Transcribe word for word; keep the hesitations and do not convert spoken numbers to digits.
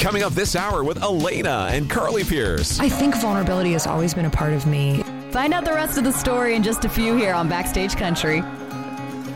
Coming up this hour with Elena and Carly Pierce. I think vulnerability has always been a part of me. Find out the rest of the story in just a few here on Backstage Country.